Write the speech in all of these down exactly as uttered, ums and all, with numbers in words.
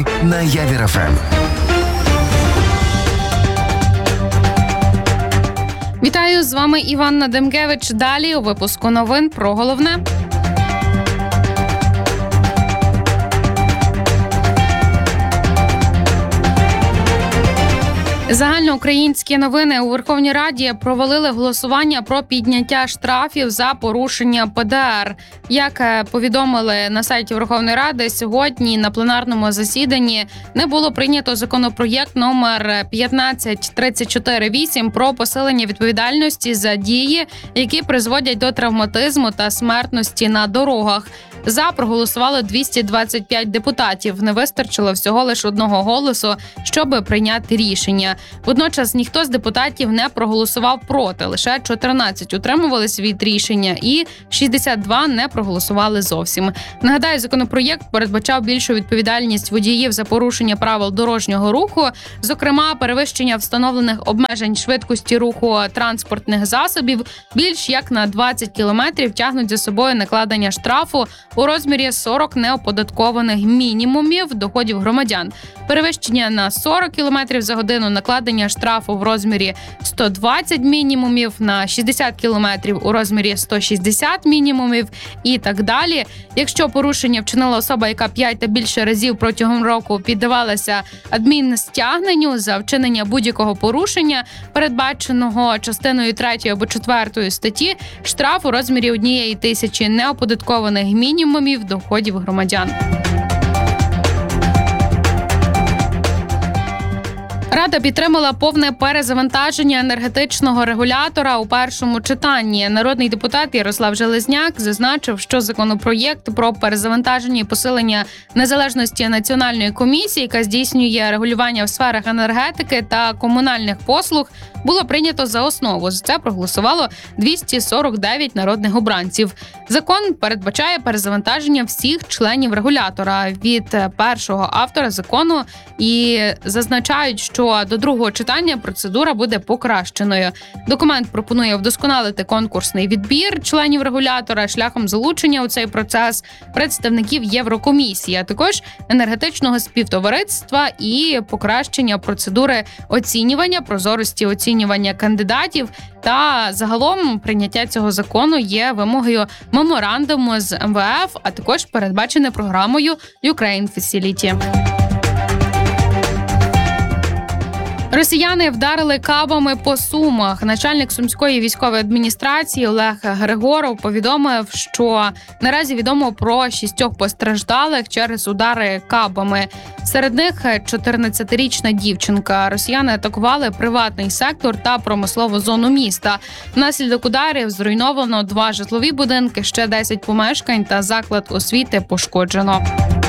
на Явір еф ем. Вітаю, з вами Іванна Демкевич. Далі у випуску новин про головне. Загальноукраїнські новини. У Верховній Раді провалили голосування про підняття штрафів за порушення пе де ер. Як повідомили на сайті Верховної Ради, сьогодні на пленарному засіданні не було прийнято законопроєкт номер п'ятнадцять тридцять чотири вісім про посилення відповідальності за дії, які призводять до травматизму та смертності на дорогах. За проголосувало двісті двадцять п'ять депутатів. Не вистачило всього лише одного голосу, щоб прийняти рішення. Водночас ніхто з депутатів не проголосував проти. Лише чотирнадцять утримувались від рішення і шістдесят два не проголосували зовсім. Нагадаю, законопроєкт передбачав більшу відповідальність водіїв за порушення правил дорожнього руху, зокрема перевищення встановлених обмежень швидкості руху транспортних засобів більш як на двадцять кілометрів тягнуть за собою накладення штрафу у розмірі сорок неоподаткованих мінімумів доходів громадян. Перевищення на сорок кілометрів за годину, накладення штрафу в розмірі сто двадцять мінімумів, на шістдесят кілометрів у розмірі сто шістдесят мінімумів і так далі. Якщо порушення вчинила особа, яка п'ять та більше разів протягом року піддавалася адмінстягненню за вчинення будь-якого порушення, передбаченого частиною третьою або четвертою статті, штраф у розмірі однієї тисячі неоподаткованих мінімумів доходів громадян. Рада підтримала повне перезавантаження енергетичного регулятора у першому читанні. Народний депутат Ярослав Железняк зазначив, що законопроєкт про перезавантаження і посилення незалежності Національної комісії, яка здійснює регулювання в сферах енергетики та комунальних послуг, було прийнято за основу. За це проголосувало двісті сорок дев'ять народних обранців. Закон передбачає перезавантаження всіх членів регулятора від першого автора закону і зазначають, що до другого читання процедура буде покращеною. Документ пропонує вдосконалити конкурсний відбір членів регулятора шляхом залучення у цей процес представників Єврокомісії, а також енергетичного співтовариства і покращення процедури оцінювання, прозорості оцінювання кандидатів. Та загалом прийняття цього закону є вимогою меморандуму з ем ве еф, а також передбачене програмою Ukraine Facility. Росіяни вдарили кабами по Сумах. Начальник Сумської військової адміністрації Олег Григоров повідомив, що наразі відомо про шістьох постраждалих через удари кабами. Серед них чотирнадцятирічна дівчинка. Росіяни атакували приватний сектор та промислову зону міста. Внаслідок ударів зруйновано два житлові будинки, ще десять помешкань та заклад освіти пошкоджено.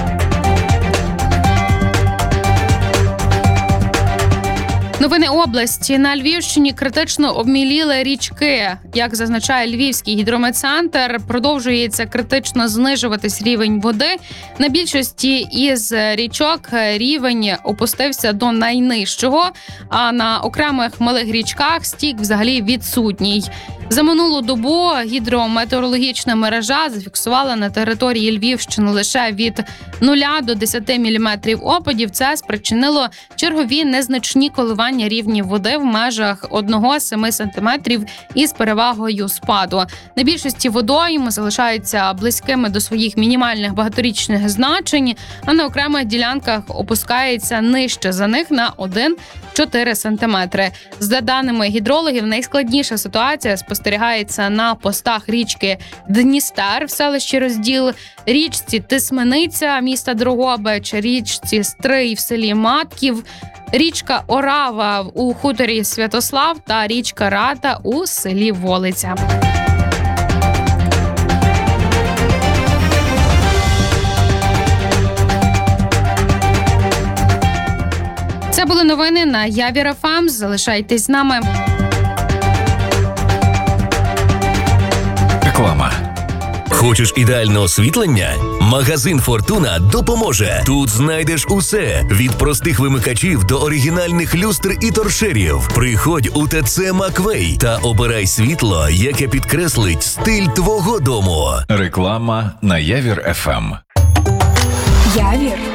Новини області. На Львівщині критично обміліли річки. Як зазначає Львівський гідрометцентр, продовжується критично знижуватись рівень води. На більшості із річок рівень опустився до найнижчого, а на окремих малих річках стік взагалі відсутній. За минулу добу гідрометеорологічна мережа зафіксувала на території Львівщини лише від нуля до десяти міліметрів опадів. Це спричинило чергові незначні коливання рівнів води в межах одного-семи сантиметрів із перевагою спаду. На більшості водойм залишаються близькими до своїх мінімальних багаторічних значень, а на окремих ділянках опускається нижче за них на один-чотири сантиметри. За даними гідрологів, найскладніша ситуація спостерігається на постах річки Дністер в селищі Розділ, річці Тисмениця міста Дрогобич, річці Стрий в селі Матків, річка Орава у хуторі Святослав та річка Рата у селі Волиця. Це були новини на Явір еф ем. Залишайтесь з нами. Реклама. Хочеш ідеальне освітлення? Магазин «Фортуна» допоможе. Тут знайдеш усе – від простих вимикачів до оригінальних люстр і торшерів. Приходь у те це Маквей та обирай світло, яке підкреслить стиль твого дому. Реклама на Явір еф ем. Явір